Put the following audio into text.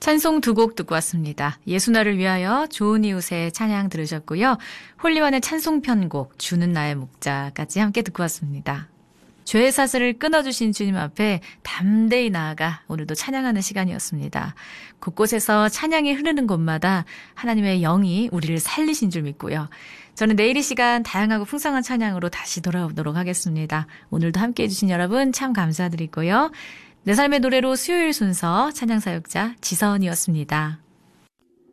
찬송 두 곡 듣고 왔습니다. 예수나를 위하여 좋은 이웃의 찬양 들으셨고요. 홀리원의 찬송 편곡 주는 나의 목자까지 함께 듣고 왔습니다. 죄의 사슬을 끊어주신 주님 앞에 담대히 나아가 오늘도 찬양하는 시간이었습니다. 곳곳에서 찬양이 흐르는 곳마다 하나님의 영이 우리를 살리신 줄 믿고요. 저는 내일 이 시간 다양하고 풍성한 찬양으로 다시 돌아오도록 하겠습니다. 오늘도 함께해 주신 여러분 참 감사드리고요. 내 삶의 노래로 수요일 순서 찬양사역자 지선이었습니다.